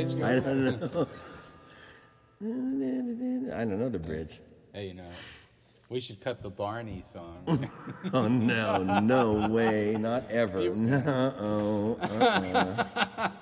bridge? I don't know. I don't know the bridge. Hey, we should cut the Barney song. Oh, no way. Not ever. No.